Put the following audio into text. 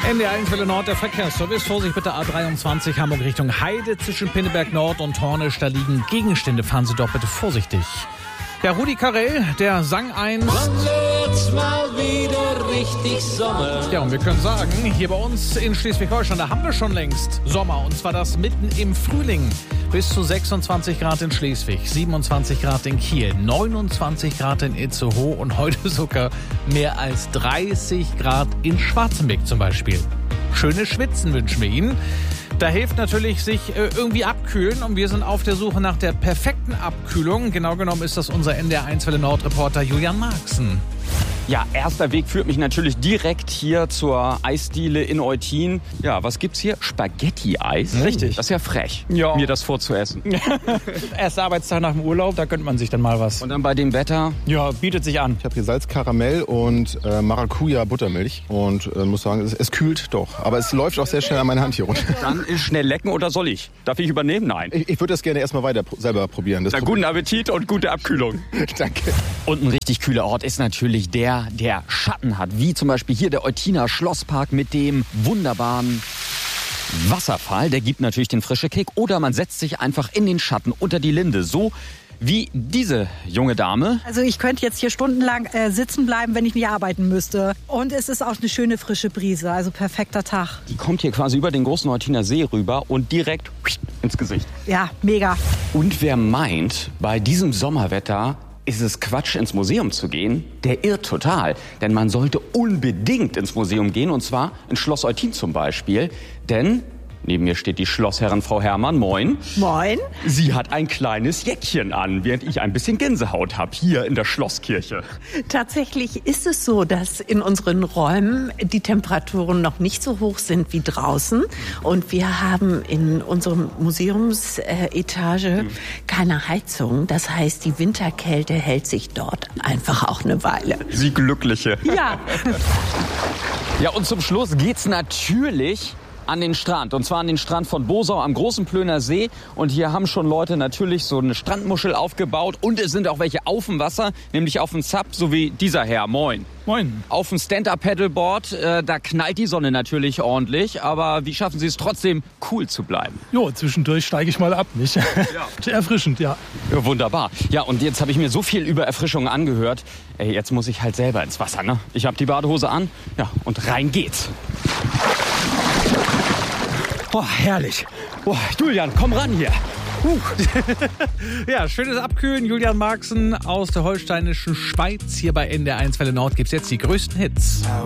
NDR1 Welle Nord, der Verkehrsservice. Vorsicht bitte A23 Hamburg Richtung Heide zwischen Pinneberg Nord und Hornisch. Da liegen Gegenstände. Fahren Sie doch bitte vorsichtig. Ja, Rudi Carrell, der sang ein... Wann wird's mal wieder richtig Sommer? Ja, und wir können sagen, hier bei uns in Schleswig-Holstein, da haben wir schon längst Sommer. Und zwar das mitten im Frühling. Bis zu 26 Grad in Schleswig, 27 Grad in Kiel, 29 Grad in Itzehoe und heute sogar mehr als 30 Grad in Schwarzenbeck zum Beispiel. Schönes Schwitzen wünschen wir Ihnen. Da hilft natürlich sich irgendwie abkühlen und wir sind auf der Suche nach der perfekten Abkühlung. Genau genommen ist das unser NDR1 Welle Nord Reporter Julian Marxen. Ja, erster Weg führt mich natürlich direkt hier zur Eisdiele in Eutin. Ja, was gibt's hier? Spaghetti-Eis? Richtig. Das ist ja frech, Ja. mir das vorzuessen. Erster Arbeitstag nach dem Urlaub, da gönnt man sich dann mal was. Und dann bei dem Wetter? Ja, bietet sich an. Ich habe hier Salzkaramell und Maracuja-Buttermilch und muss sagen, es kühlt doch. Aber es läuft auch sehr schnell an meine Hand hier runter. Dann ist schnell lecken oder soll ich? Darf ich übernehmen? Nein. Ich würde das gerne erstmal weiter selber probieren. Na, guten Appetit und gute Abkühlung. Danke. Und ein richtig kühler Ort ist natürlich der Schatten hat, wie zum Beispiel hier der Eutiner Schlosspark mit dem wunderbaren Wasserfall. Der gibt natürlich den frischen Kick. Oder man setzt sich einfach in den Schatten unter die Linde, so wie diese junge Dame. Also ich könnte jetzt hier stundenlang sitzen bleiben, wenn ich nicht arbeiten müsste. Und es ist auch eine schöne frische Brise, also perfekter Tag. Die kommt hier quasi über den großen Eutiner See rüber und direkt ins Gesicht. Ja, mega. Und wer meint, bei diesem Sommerwetter ist es Quatsch, ins Museum zu gehen, der irrt total. Denn man sollte unbedingt ins Museum gehen, und zwar ins Schloss Eutin zum Beispiel. Denn neben mir steht die Schlossherrin Frau Herrmann. Moin. Moin. Sie hat ein kleines Jäckchen an, während ich ein bisschen Gänsehaut habe, hier in der Schlosskirche. Tatsächlich ist es so, dass in unseren Räumen die Temperaturen noch nicht so hoch sind wie draußen. Und wir haben in unserem Museumsetage keine Heizung. Das heißt, die Winterkälte hält sich dort einfach auch eine Weile. Sie Glückliche. Ja. Ja, und zum Schluss geht's natürlich an den Strand. Und zwar an den Strand von Bosau am Großen Plöner See. Und hier haben schon Leute natürlich so eine Strandmuschel aufgebaut. Und es sind auch welche auf dem Wasser, nämlich auf dem Sub, so wie dieser Herr. Moin. Moin. Auf dem Stand-Up-Paddleboard, da knallt die Sonne natürlich ordentlich. Aber wie schaffen Sie es trotzdem, cool zu bleiben? Jo, zwischendurch steige ich mal ab, nicht? Ja. Erfrischend, ja. Ja, wunderbar. Ja, und jetzt habe ich mir so viel über Erfrischung angehört. Ey, jetzt muss ich halt selber ins Wasser, ne? Ich habe die Badehose an. Ja, und rein geht's. Boah, herrlich. Boah, Julian, komm ran hier. Ja, schönes Abkühlen. Julian Marxen aus der holsteinischen Schweiz. Hier bei NDR1 Welle Nord gibt's jetzt die größten Hits.